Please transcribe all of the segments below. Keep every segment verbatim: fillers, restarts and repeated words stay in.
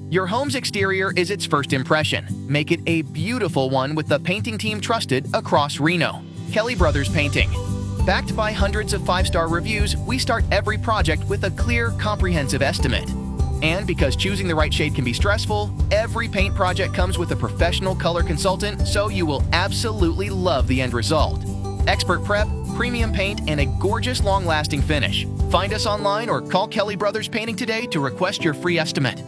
Your home's exterior is its first impression. Make it a beautiful one with the painting team trusted across Reno. Kelly Brothers Painting. Backed by hundreds of five-star reviews, we start every project with a clear, comprehensive estimate. And because choosing the right shade can be stressful, every paint project comes with a professional color consultant, so you will absolutely love the end result. Expert prep, premium paint, and a gorgeous long-lasting finish. Find us online or call Kelly Brothers Painting today to request your free estimate.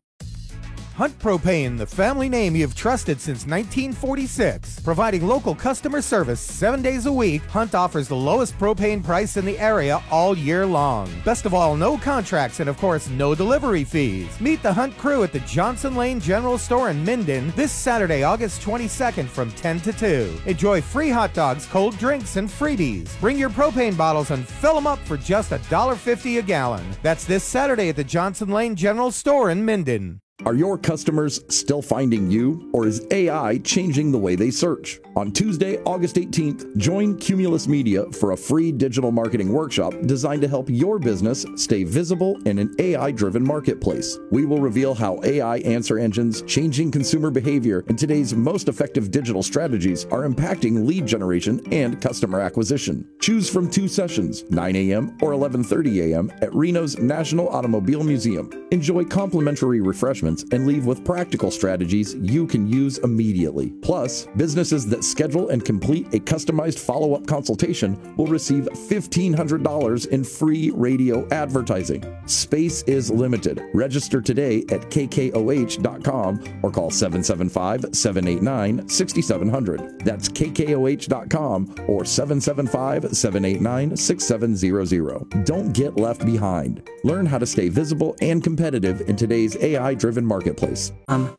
Hunt Propane, the family name you've trusted since nineteen forty-six. Providing local customer service seven days a week, Hunt offers the lowest propane price in the area all year long. Best of all, no contracts and, of course, no delivery fees. Meet the Hunt crew at the Johnson Lane General Store in Minden this Saturday, August twenty-second from ten to two. Enjoy free hot dogs, cold drinks, and freebies. Bring your propane bottles and fill them up for just one dollar fifty a gallon. That's this Saturday at the Johnson Lane General Store in Minden. Are your customers still finding you, or is A I changing the way they search? On Tuesday, August eighteenth, join Cumulus Media for a free digital marketing workshop designed to help your business stay visible in an A I-driven marketplace. We will reveal how A I answer engines, changing consumer behavior, and today's most effective digital strategies are impacting lead generation and customer acquisition. Choose from two sessions, nine a.m. or eleven thirty a.m. at Reno's National Automobile Museum. Enjoy complimentary refreshments and leave with practical strategies you can use immediately. Plus, businesses that schedule and complete a customized follow-up consultation will receive fifteen hundred dollars in free radio advertising. Space is limited. Register today at k k o h dot com or call seven seven five, seven eight nine, six seven zero zero. That's k k o h dot com or seven seven five, seven eight nine, six seven zero zero. Don't get left behind. Learn how to stay visible and competitive in today's A I-driven marketplace. Um.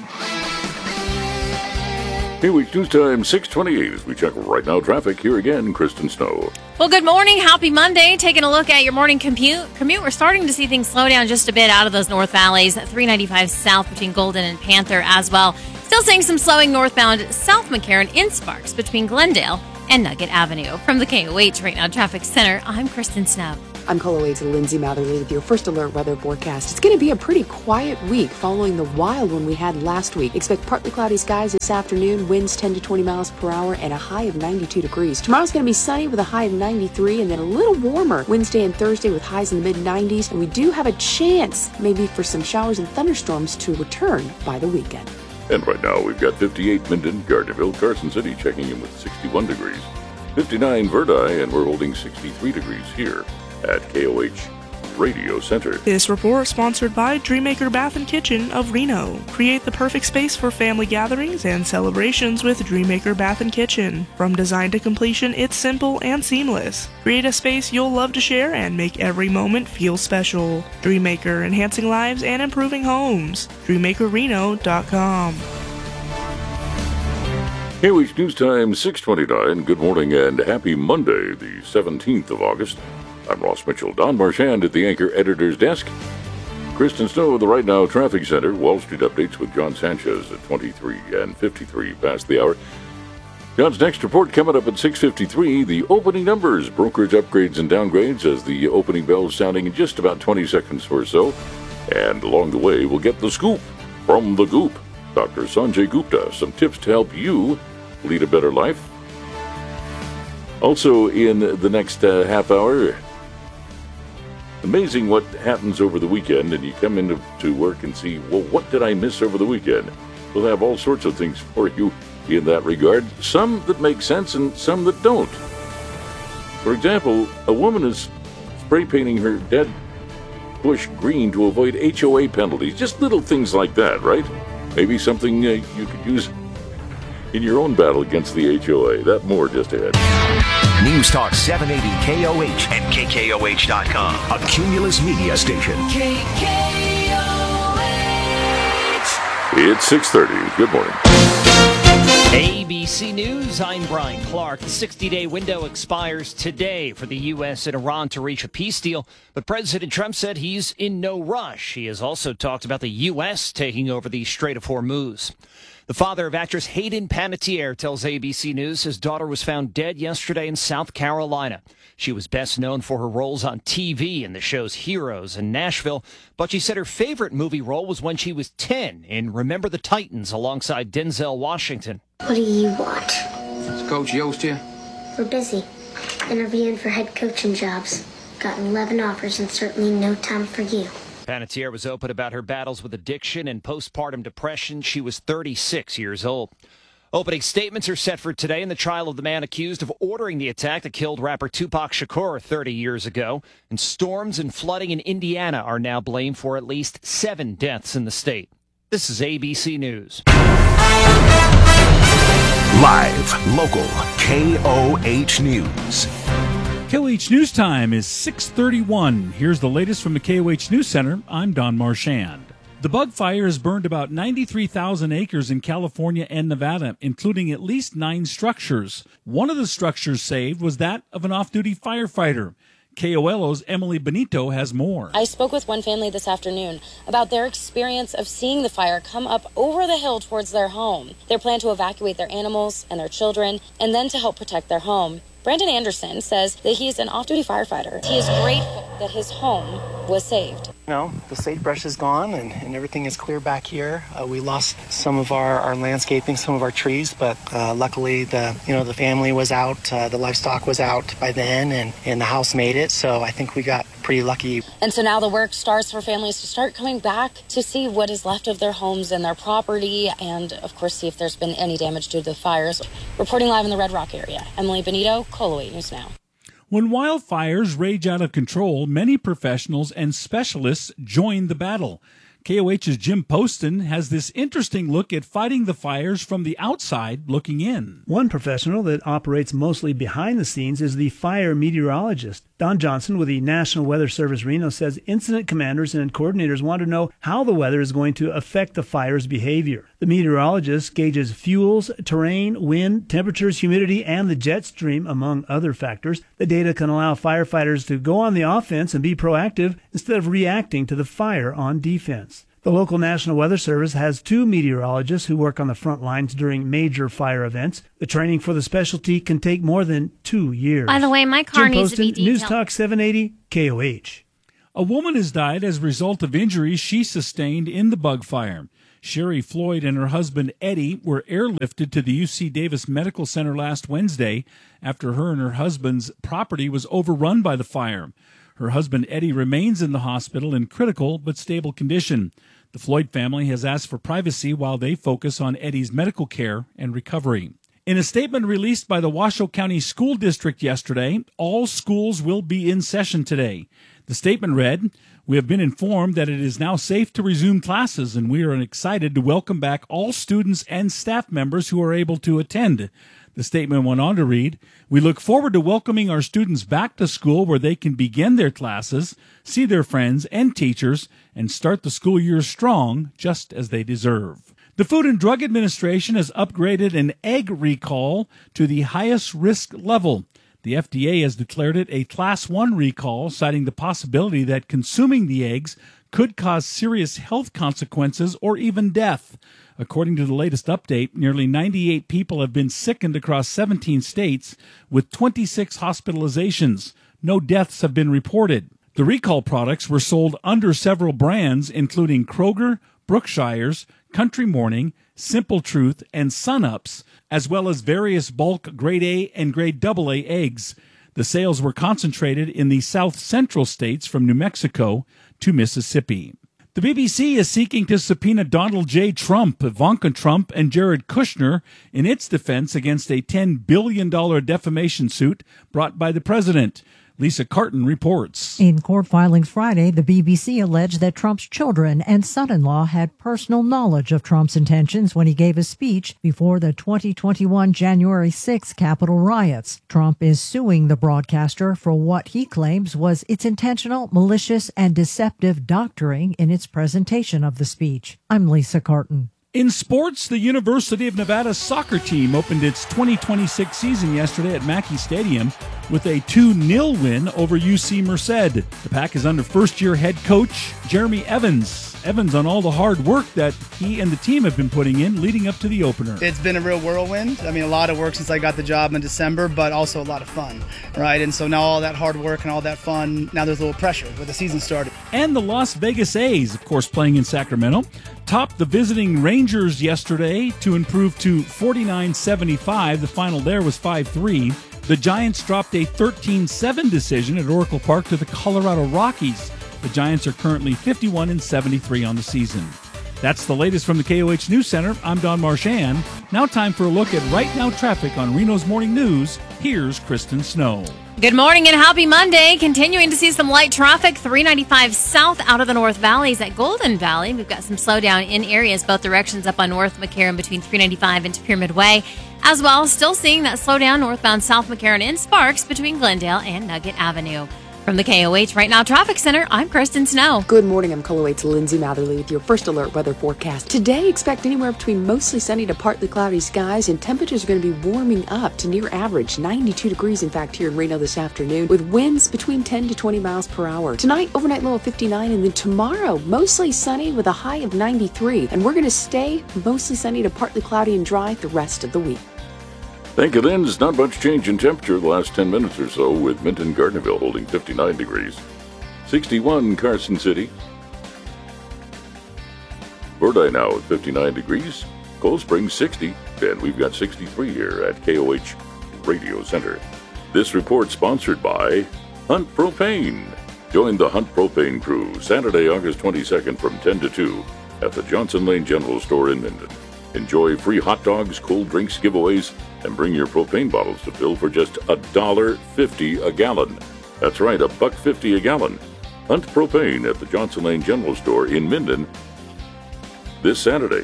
Here we News Time six twenty-eight as we check right now traffic. Here again, Kristen Snow. Well, good morning. Happy Monday. Taking a look at your morning commute. Commute. We're starting to see things slow down just a bit out of those north valleys. three ninety-five south between Golden and Panther as well. Still seeing some slowing northbound South McCarran in Sparks between Glendale and Nugget Avenue. From the K O H Right Now Traffic Center, I'm Kristen Snow. I'm Colo Waits and Lindsay Matherly with your first alert weather forecast. It's going to be a pretty quiet week following the wild one we had last week. Expect partly cloudy skies this afternoon, winds ten to twenty miles per hour, and a high of ninety-two degrees. Tomorrow's going to be sunny with a high of ninety-three, and then a little warmer Wednesday and Thursday with highs in the mid nineties. And we do have a chance maybe for some showers and thunderstorms to return by the weekend. And right now we've got fifty-eight Minden, Gardnerville, Carson City checking in with sixty-one degrees. fifty-nine Verdi, and we're holding sixty-three degrees here at K O H Radio Center. This report sponsored by Dreammaker Bath and Kitchen of Reno. Create the perfect space for family gatherings and celebrations with Dreammaker Bath and Kitchen. From design to completion, it's simple and seamless. Create a space you'll love to share and make every moment feel special. Dreammaker, enhancing lives and improving homes. dreammaker reno dot com. K O H News Time six twenty-nine. Good morning and happy Monday, the seventeenth of August. I'm Ross Mitchell. Don Marchand at the Anchor Editor's Desk. Kristen Snow at the Right Now Traffic Center. Wall Street updates with John Sanchez at twenty-three and fifty-three past the hour. John's next report coming up at six fifty-three. The opening numbers, brokerage upgrades and downgrades as the opening bell sounding in just about twenty seconds or so. And along the way, we'll get the scoop from the Goop. Doctor Sanjay Gupta, some tips to help you lead a better life. Also in the next uh, half hour, amazing what happens over the weekend, and you come into to work and see, well, what did I miss over the weekend? We'll have all sorts of things for you in that regard, some that make sense and some that don't. For example, a woman is spray painting her dead bush green to avoid H O A penalties. Just little things like that, right? Maybe something uh, you could use in your own battle against the H O A. That more just ahead. News Talk seven eighty K O H and K K O H dot com, a Cumulus media station. K K O H. It's six thirty. Good morning. A B C News, I'm Brian Clark. The sixty-day window expires today for the U S and Iran to reach a peace deal, but President Trump said he's in no rush. He has also talked about the U S taking over the Strait of Hormuz. The father of actress Hayden Panettiere tells A B C News his daughter was found dead yesterday in South Carolina. She was best known for her roles on T V in the shows Heroes and Nashville, but she said her favorite movie role was when she was ten in Remember the Titans alongside Denzel Washington. What do you want? Is Coach Yost here? We're busy. Interviewing for head coaching jobs. Got eleven offers and certainly no time for you. Panettiere was open about her battles with addiction and postpartum depression. She was thirty-six years old. Opening statements are set for today in the trial of the man accused of ordering the attack that killed rapper Tupac Shakur thirty years ago. And storms and flooding in Indiana are now blamed for at least seven deaths in the state. This is A B C News. Live, local, K O H News. K O H News Time is six thirty-one. Here's the latest from the K O H News Center. I'm Don Marchand. The bug fire has burned about ninety-three thousand acres in California and Nevada, including at least nine structures. One of the structures saved was that of an off-duty firefighter. K O L O's Emily Benito has more. I spoke with one family this afternoon about their experience of seeing the fire come up over the hill towards their home. Their plan to evacuate their animals and their children, and then to help protect their home. Brandon Anderson says that he is an off-duty firefighter. He is grateful that his home was saved. You know, the sagebrush is gone and, and everything is clear back here. Uh, we lost some of our, our landscaping, some of our trees, but uh, luckily the you know the family was out, uh, the livestock was out by then, and, and the house made it. So I think we got pretty lucky. And so now the work starts for families to start coming back to see what is left of their homes and their property, and of course see if there's been any damage due to the fires. Reporting live in the Red Rock area, Emily Benito, K O H News Now. When wildfires rage out of control, many professionals and specialists join the battle. K O H's Jim Poston has this interesting look at fighting the fires from the outside looking in. One professional that operates mostly behind the scenes is the fire meteorologist. Don Johnson with the National Weather Service Reno says incident commanders and coordinators want to know how the weather is going to affect the fire's behavior. The meteorologist gauges fuels, terrain, wind, temperatures, humidity, and the jet stream, among other factors. The data can allow firefighters to go on the offense and be proactive instead of reacting to the fire on defense. The local National Weather Service has two meteorologists who work on the front lines during major fire events. The training for the specialty can take more than two years. By the way, my car Jim needs Poston, to be detailed. News Talk seven eighty K O H. A woman has died as a result of injuries she sustained in the bug fire. Sherry Floyd and her husband Eddie were airlifted to the U C Davis Medical Center last Wednesday after her and her husband's property was overrun by the fire. Her husband Eddie remains in the hospital in critical but stable condition. The Floyd family has asked for privacy while they focus on Eddie's medical care and recovery. In a statement released by the Washoe County School District yesterday, all schools will be in session today. The statement read, "We have been informed that it is now safe to resume classes, and we are excited to welcome back all students and staff members who are able to attend." The statement went on to read, "We look forward to welcoming our students back to school where they can begin their classes, see their friends and teachers, and start the school year strong, just as they deserve." The Food and Drug Administration has upgraded an egg recall to the highest risk level. The F D A has declared it a Class one recall, citing the possibility that consuming the eggs could cause serious health consequences or even death. According to the latest update, nearly ninety-eight people have been sickened across seventeen states, with twenty-six hospitalizations. No deaths have been reported. The recall products were sold under several brands, including Kroger, Brookshire's, Country Morning, Simple Truth, and Sun-Ups, as well as various bulk Grade A and Grade double A eggs. The sales were concentrated in the south central states from New Mexico to Mississippi. The B B C is seeking to subpoena Donald J. Trump, Ivanka Trump, and Jared Kushner in its defense against a ten billion dollars defamation suit brought by the president. Lisa Carton reports. In court filings Friday, the B B C alleged that Trump's children and son-in-law had personal knowledge of Trump's intentions when he gave a speech before the twenty twenty-one January sixth Capitol riots. Trump is suing the broadcaster for what he claims was its intentional, malicious, and deceptive doctoring in its presentation of the speech. I'm Lisa Carton. In sports, the University of Nevada soccer team opened its twenty twenty-six season yesterday at Mackey Stadium with a two nil win over U C Merced. The Pack is under first-year head coach Jeremy Evans. Evans on all the hard work that he and the team have been putting in leading up to the opener. It's been a real whirlwind. I mean, a lot of work since I got the job in December, but also a lot of fun, right? And so now all that hard work and all that fun, now there's a little pressure with the season started. And the Las Vegas A's, of course, playing in Sacramento, topped the visiting Rangers yesterday to improve to forty-nine seventy-five. The final there was five three. The Giants dropped a thirteen seven decision at Oracle Park to the Colorado Rockies. The Giants are currently fifty-one and seventy-three on the season. That's the latest from the K O H News Center. I'm Don Marchand. Now time for a look at Right Now traffic on Reno's Morning News. Here's Kristen Snow. Good morning and happy Monday. Continuing to see some light traffic, three ninety-five south out of the North Valleys at Golden Valley. We've got some slowdown in areas both directions up on North McCarran between three ninety-five and Pyramid Way. As well, still seeing that slowdown northbound South McCarran in Sparks between Glendale and Nugget Avenue. From the K O H Right Now Traffic Center, I'm Kristen Snow. Good morning, I'm K O H's Lindsay Matherly with your first alert weather forecast. Today, expect anywhere between mostly sunny to partly cloudy skies, and temperatures are going to be warming up to near average, ninety-two degrees in fact here in Reno this afternoon, with winds between ten to twenty miles per hour. Tonight, overnight low of fifty-nine, and then tomorrow, mostly sunny with a high of ninety-three, and we're going to stay mostly sunny to partly cloudy and dry the rest of the week. Thank you, Lynn. There's not much change in temperature the last ten minutes or so, with Minton Gardnerville holding fifty-nine degrees. sixty-one Carson City. Verdi now at fifty-nine degrees. Cold Springs sixty. And we've got sixty-three here at K O H Radio Center. This report sponsored by Hunt Propane. Join the Hunt Propane crew Saturday, August twenty-second from ten to two at the Johnson Lane General Store in Minden. Enjoy free hot dogs, cold drinks, giveaways, and bring your propane bottles to fill for just a dollar fifty a gallon. That's right, a buck fifty a gallon. Hunt Propane at the Johnson Lane General Store in Minden this Saturday.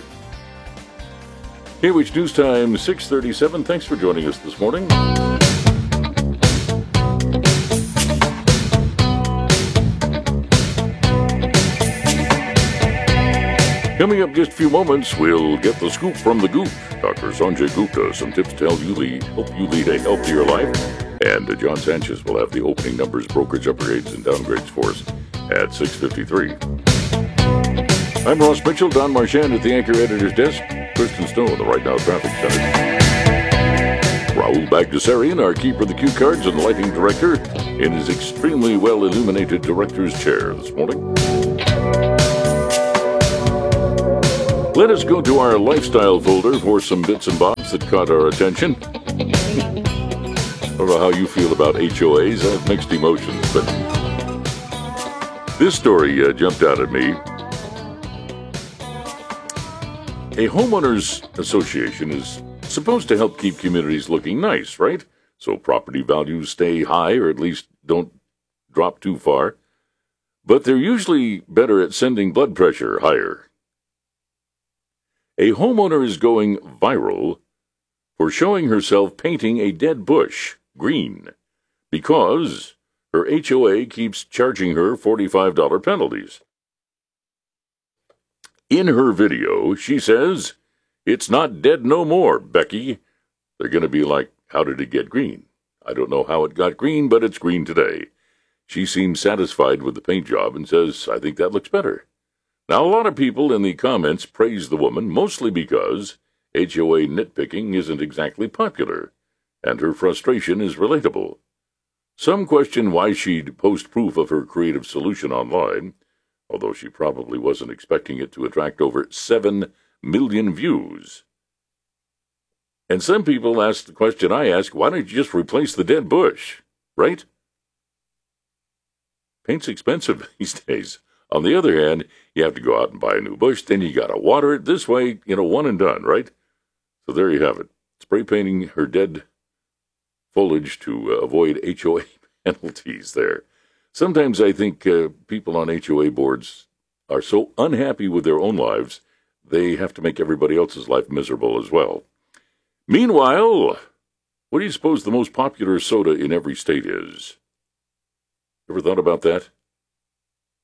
K O H News Time, six thirty-seven. Thanks for joining us this morning. Coming up just a few moments, we'll get the scoop from the Goop. Doctor Sanjay Gupta, some tips to help you lead, help you lead a healthier life. And uh, John Sanchez will have the opening numbers, brokerage upgrades, and downgrades for us at six fifty-three. I'm Ross Mitchell, Don Marchand at the Anchor Editor's Desk. Kristen Snow in the Right Now Traffic Center. Raul Bagdasarian, our keeper of the cue cards and lighting director, in his extremely well-illuminated director's chair this morning. Let us go to our lifestyle folder for some bits and bobs that caught our attention. I don't know how you feel about H O As. I have mixed emotions, but this story uh, jumped out at me. A homeowners association is supposed to help keep communities looking nice, right? So property values stay high, or at least don't drop too far. But they're usually better at sending blood pressure higher. A homeowner is going viral for showing herself painting a dead bush green because her H O A keeps charging her forty-five dollars penalties. In her video, she says, "It's not dead no more, Becky." They're going to be like, "How did it get green?" I don't know how it got green, but it's green today. She seems satisfied with the paint job and says, "I think that looks better." Now, a lot of people in the comments praise the woman, mostly because H O A nitpicking isn't exactly popular, and her frustration is relatable. Some question why she'd post proof of her creative solution online, although she probably wasn't expecting it to attract over seven million views. And some people ask the question I ask, why don't you just replace the dead bush, right? Paint's expensive these days. On the other hand, you have to go out and buy a new bush, then you got to water it. This way, you know, one and done, right? So there you have it. Spray painting her dead foliage to uh, avoid H O A penalties there. Sometimes I think uh, people on H O A boards are so unhappy with their own lives, they have to make everybody else's life miserable as well. Meanwhile, what do you suppose the most popular soda in every state is? Ever thought about that?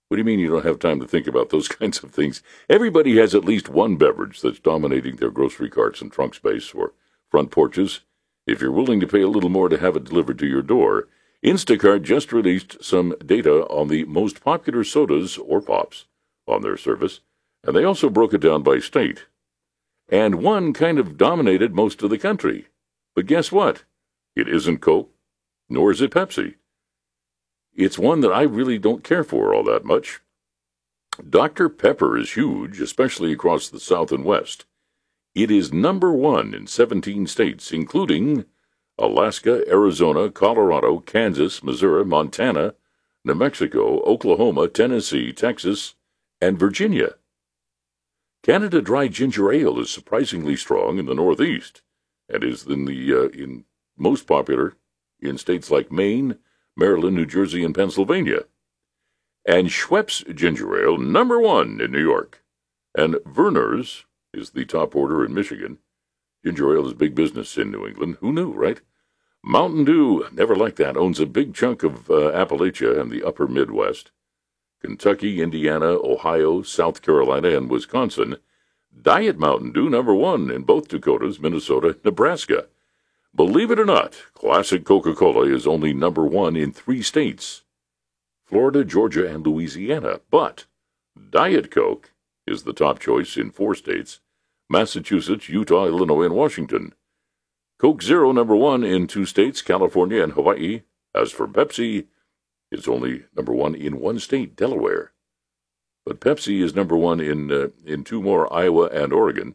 What do you mean you don't have time to think about those kinds of things? Everybody has at least one beverage that's dominating their grocery carts and trunk space or front porches. If you're willing to pay a little more to have it delivered to your door, Instacart just released some data on the most popular sodas or pops on their service, and they also broke it down by state. And one kind of dominated most of the country. But guess what? It isn't Coke, nor is it Pepsi. It's one that I really don't care for all that much. Doctor Pepper is huge, especially across the South and West. It is number one in seventeen states, including Alaska, Arizona, Colorado, Kansas, Missouri, Montana, New Mexico, Oklahoma, Tennessee, Texas, and Virginia. Canada Dry Ginger Ale is surprisingly strong in the Northeast and is in the uh, in most popular in states like Maine, Maryland, New Jersey, and Pennsylvania. And Schweppes Ginger Ale, number one in New York. And Verner's is the top order in Michigan. Ginger ale is big business in New England. Who knew, right? Mountain Dew, never like that, owns a big chunk of uh, Appalachia and the upper Midwest. Kentucky, Indiana, Ohio, South Carolina, and Wisconsin. Diet Mountain Dew, number one in both Dakotas, Minnesota, and Nebraska. Believe it or not, classic Coca-Cola is only number one in three states, Florida, Georgia, and Louisiana. But Diet Coke is the top choice in four states, Massachusetts, Utah, Illinois, and Washington. Coke Zero, number one in two states, California and Hawaii. As for Pepsi, it's only number one in one state, Delaware. But Pepsi is number one in uh, in two more, Iowa and Oregon.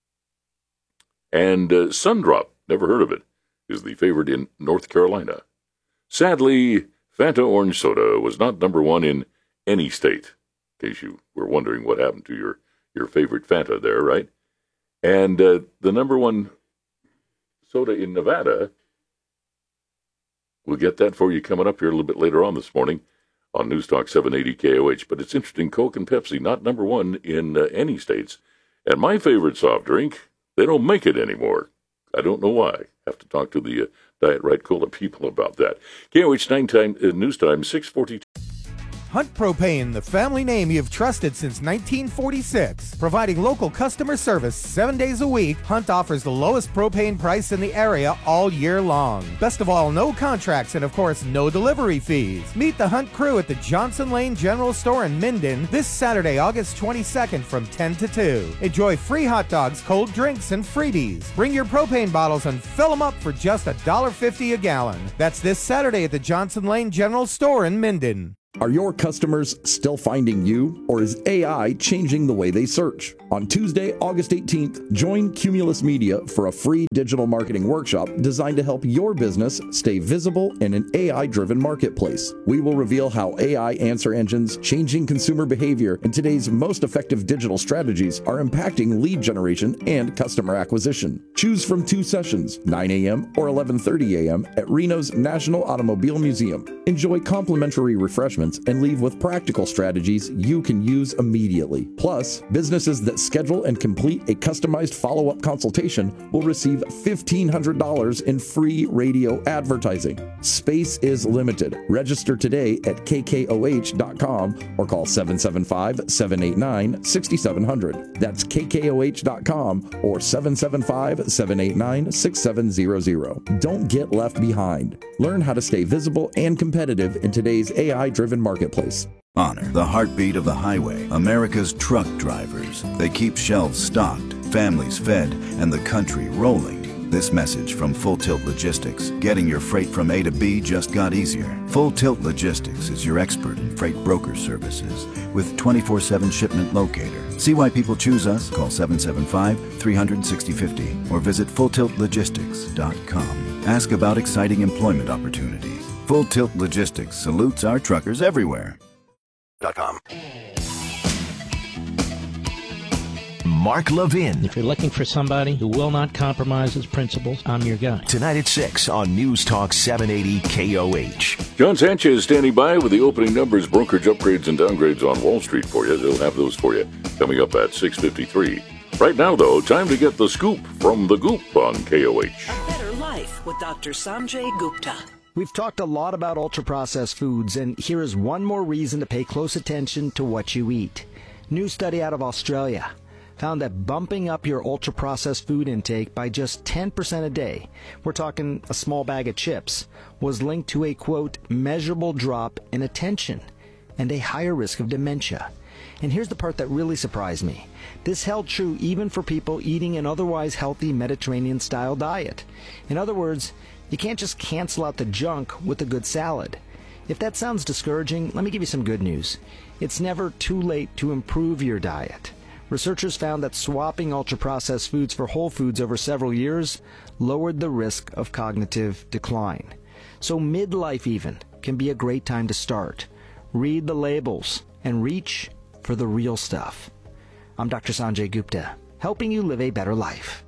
And uh, Sundrop, never heard of it, is the favorite in North Carolina. Sadly, Fanta Orange Soda was not number one in any state, in case you were wondering what happened to your, your favorite Fanta there, right? And uh, the number one soda in Nevada, we'll get that for you coming up here a little bit later on this morning on News Talk seven eighty K O H. But it's interesting, Coke and Pepsi, not number one in uh, any states. And my favorite soft drink, they don't make it anymore. I don't know why. Have to talk to the uh, Diet Right Cola people about that. K O H nine time, uh, News Time, six forty-two. Hunt Propane, the family name you've trusted since nineteen forty-six. Providing local customer service seven days a week, Hunt offers the lowest propane price in the area all year long. Best of all, no contracts and, of course, no delivery fees. Meet the Hunt crew at the Johnson Lane General Store in Minden this Saturday, August twenty-second from ten to two. Enjoy free hot dogs, cold drinks, and freebies. Bring your propane bottles and fill them up for just one dollar fifty a gallon. That's this Saturday at the Johnson Lane General Store in Minden. Are your customers still finding you, or is A I changing the way they search? On Tuesday, August eighteenth, join Cumulus Media for a free digital marketing workshop designed to help your business stay visible in an A I-driven marketplace. We will reveal how A I answer engines, changing consumer behavior, and today's most effective digital strategies are impacting lead generation and customer acquisition. Choose from two sessions, nine a.m. or eleven thirty a.m. at Reno's National Automobile Museum. Enjoy complimentary refreshments and leave with practical strategies you can use immediately. Plus, businesses that schedule and complete a customized follow-up consultation will receive fifteen hundred dollars in free radio advertising. Space is limited. Register today at K K O H dot com or call seven seven five, seven eight nine, six seven zero zero. That's K K O H dot com or seven seven five, seven eight nine, six seven zero zero. Don't get left behind. Learn how to stay visible and competitive in today's A I-driven marketplace. Honor, the heartbeat of the highway, America's truck drivers. They keep shelves stocked, families fed, and the country rolling. This message from Full Tilt Logistics. Getting your freight from A to B just got easier. Full Tilt Logistics is your expert in freight broker services with twenty-four seven shipment locator. See why people choose us? Call seven seven five, three hundred, sixty fifty or visit full tilt logistics dot com. Ask about exciting employment opportunities. Full Tilt Logistics salutes our truckers everywhere. .com. Mark Levin. If you're looking for somebody who will not compromise his principles, I'm your guy. Tonight at six on News Talk seven eighty K O H. John Sanchez standing by with the opening numbers, brokerage upgrades and downgrades on Wall Street for you. They'll have those for you coming up at six fifty-three. Right now, though, time to get the scoop from the Goop on K O H. A Better Life with Doctor Sanjay Gupta. We've talked a lot about ultra-processed foods, and here is one more reason to pay close attention to what you eat. New study out of Australia found that bumping up your ultra-processed food intake by just ten percent a day, we're talking a small bag of chips, was linked to a, quote, measurable drop in attention and a higher risk of dementia. And here's the part that really surprised me. This held true even for people eating an otherwise healthy Mediterranean-style diet. In other words, you can't just cancel out the junk with a good salad. If that sounds discouraging, let me give you some good news. It's never too late to improve your diet. Researchers found that swapping ultra-processed foods for whole foods over several years lowered the risk of cognitive decline. So midlife even can be a great time to start. Read the labels and reach for the real stuff. I'm Doctor Sanjay Gupta, helping you live a better life.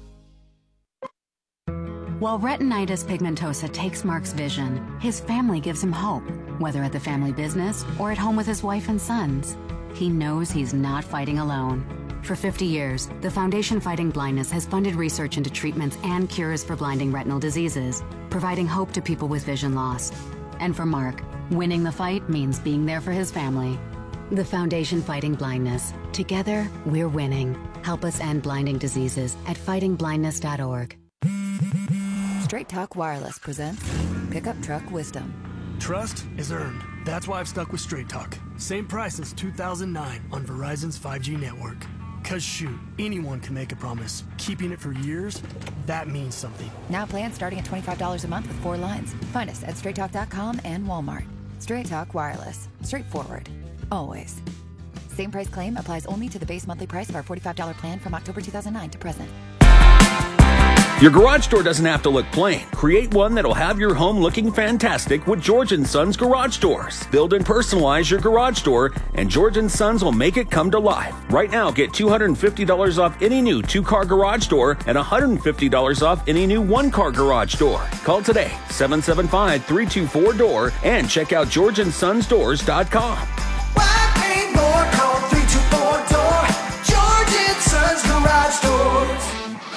While retinitis pigmentosa takes Mark's vision, his family gives him hope, whether at the family business or at home with his wife and sons. He knows he's not fighting alone. For fifty years, the Foundation Fighting Blindness has funded research into treatments and cures for blinding retinal diseases, providing hope to people with vision loss. And for Mark, winning the fight means being there for his family. The Foundation Fighting Blindness. Together, we're winning. Help us end blinding diseases at fighting blindness dot org. Straight Talk Wireless presents Pickup Truck Wisdom. Trust is earned. That's why I've stuck with Straight Talk. Same price since two thousand nine on Verizon's five G network. Cause shoot, anyone can make a promise. Keeping it for years, that means something. Now plans starting at twenty-five dollars a month with four lines. Find us at straight talk dot com and Walmart. Straight Talk Wireless. Straightforward. Always. Same price claim applies only to the base monthly price of our forty-five dollars plan from October two thousand nine to present. Your garage door doesn't have to look plain. Create one that'll have your home looking fantastic with George and Sons Garage Doors. Build and personalize your garage door, and George and Sons will make it come to life. Right now, get two hundred fifty dollars off any new two-car garage door and one hundred fifty dollars off any new one-car garage door. Call today, seven seven five, three two four, D O O R, and check out george and sons doors dot com. Why pay more? Call three two four, D O O R. George and Sons Garage Doors.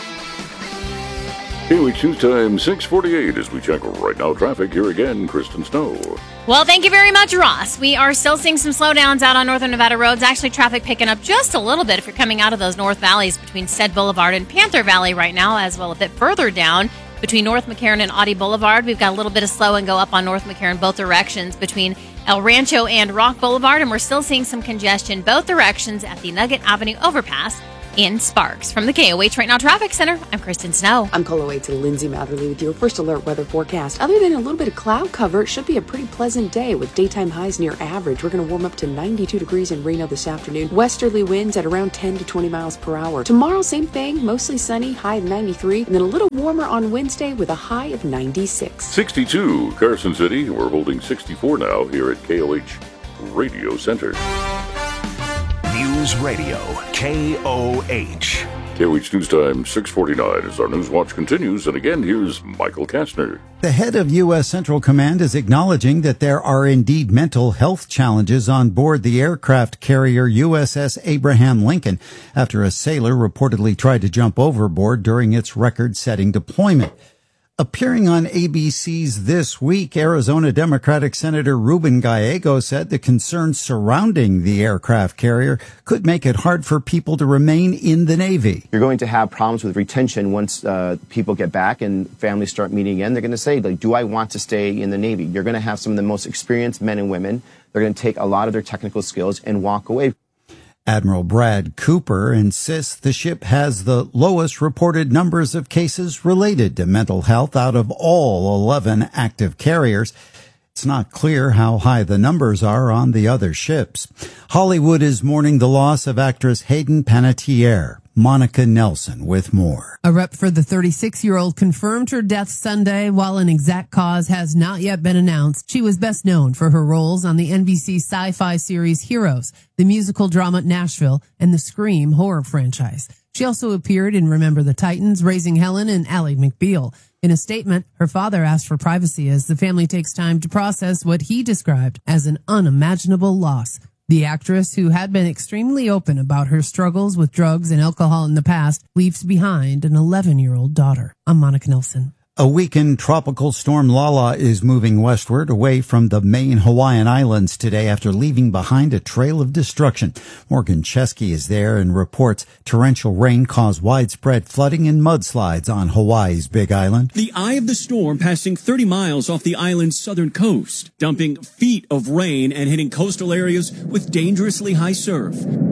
K O H News Time, six forty-eight, as we check right now traffic. Here again, Kristen Snow. Well, thank you very much, Ross. We are still seeing some slowdowns out on Northern Nevada roads. Actually, traffic picking up just a little bit if you're coming out of those North Valleys between Stead Boulevard and Panther Valley right now, as well a bit further down between North McCarran and Audie Boulevard. We've got a little bit of slow and go up on North McCarran both directions between El Rancho and Rock Boulevard, and we're still seeing some congestion both directions at the Nugget Avenue overpass in Sparks. From the K O H Right Now Traffic Center, I'm Kristen Snow. I'm Colo eight to Lindsay Matherly with your first alert weather forecast. Other than a little bit of cloud cover, it should be a pretty pleasant day with daytime highs near average. We're going to warm up to ninety-two degrees in Reno this afternoon. Westerly winds at around ten to twenty miles per hour. Tomorrow, same thing, mostly sunny, high of ninety-three, and then a little warmer on Wednesday with a high of ninety-six. sixty-two, Carson City. We're holding sixty-four now here at K O H Radio Center. News Radio, K O H. K O H News Time, six forty-nine, as our News Watch continues. And again, here's Michael Kastner. The head of U S Central Command is acknowledging that there are indeed mental health challenges on board the aircraft carrier U S S Abraham Lincoln after a sailor reportedly tried to jump overboard during its record-setting deployment. Appearing on A B C's This Week, Arizona Democratic Senator Ruben Gallego said the concerns surrounding the aircraft carrier could make it hard for people to remain in the Navy. You're going to have problems with retention once uh, people get back and families start meeting again. They're going to say, like, do I want to stay in the Navy? You're going to have some of the most experienced men and women. They're going to take a lot of their technical skills and walk away. Admiral Brad Cooper insists the ship has the lowest reported numbers of cases related to mental health out of all eleven active carriers. It's not clear how high the numbers are on the other ships. Hollywood is mourning the loss of actress Hayden Panettiere. Monica Nelson with more. A rep for the thirty-six-year-old confirmed her death Sunday, while an exact cause has not yet been announced. She was best known for her roles on the N B C sci-fi series Heroes, the musical drama Nashville, and the Scream horror franchise. She also appeared in Remember the Titans, Raising Helen, and Ally McBeal. In a statement, her father asked for privacy as the family takes time to process what he described as an unimaginable loss. The actress, who had been extremely open about her struggles with drugs and alcohol in the past, leaves behind an eleven-year-old daughter. I'm Monica Nelson. A weakened tropical storm Lala is moving westward away from the main Hawaiian Islands today after leaving behind a trail of destruction. Morgan Chesky is there and reports torrential rain caused widespread flooding and mudslides on Hawaii's Big Island. The eye of the storm passing thirty miles off the island's southern coast, dumping feet of rain and hitting coastal areas with dangerously high surf.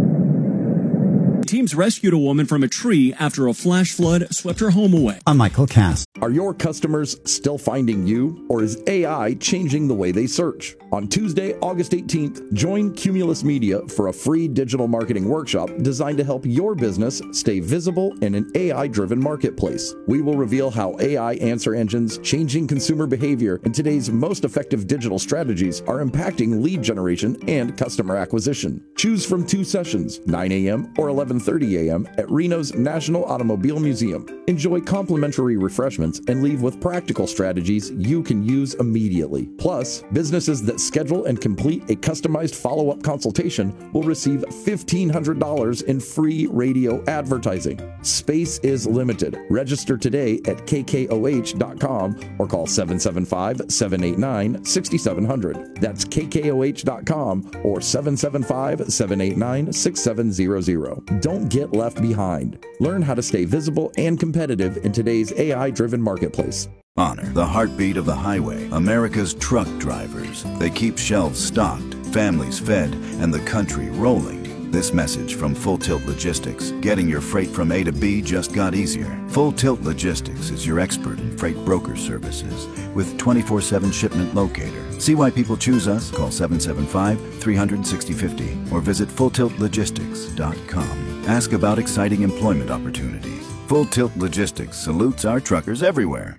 Teams rescued a woman from a tree after a flash flood swept her home away. I'm Michael Cass. Are your customers still finding you, or is A I changing the way they search? On Tuesday, August eighteenth, join Cumulus Media for a free digital marketing workshop designed to help your business stay visible in an A I-driven marketplace. We will reveal how A I answer engines, changing consumer behavior, and today's most effective digital strategies are impacting lead generation and customer acquisition. Choose from two sessions, nine a.m. or eleven thirty a.m. at Reno's National Automobile Museum. Enjoy complimentary refreshments and leave with practical strategies you can use immediately. Plus, businesses that schedule and complete a customized follow-up consultation will receive fifteen hundred dollars in free radio advertising. Space is limited. Register today at k k o h dot com or call seven seven five, seven eight nine, six seven zero zero. That's k k o h dot com or seven seven five, seven eight nine, six seven zero zero. Don't get left behind. Learn how to stay visible and competitive in today's A I-driven marketplace. Honor, the heartbeat of the highway, America's truck drivers. They keep shelves stocked, families fed, and the country rolling. This message from Full Tilt Logistics. Getting your freight from A to B just got easier. Full Tilt Logistics is your expert in freight broker services with twenty-four seven shipment locator. See why people choose us? Call seven seven five, three six zero five zero or visit full tilt logistics dot com. Ask about exciting employment opportunities. Full Tilt Logistics salutes our truckers everywhere.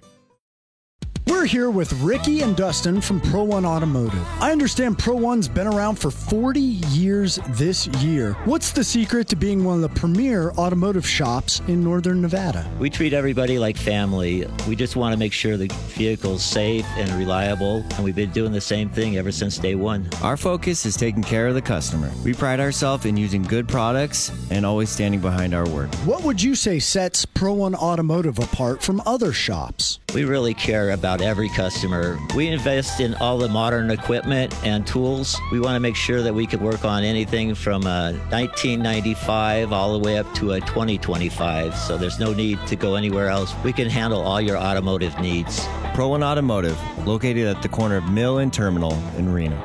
We're here with Ricky and Dustin from Pro One Automotive. I understand Pro One's been around for forty years this year. What's the secret to being one of the premier automotive shops in Northern Nevada? We treat everybody like family. We just want to make sure the vehicle's safe and reliable, and we've been doing the same thing ever since day one. Our focus is taking care of the customer. We pride ourselves in using good products and always standing behind our word. What would you say sets Pro One Automotive apart from other shops? We really care about every customer. We invest in all the modern equipment and tools. We want to make sure that we can work on anything from a nineteen ninety-five all the way up to a twenty twenty-five, so there's no need to go anywhere else. We can handle all your automotive needs. Pro One Automotive, located at the corner of Mill and Terminal in Reno.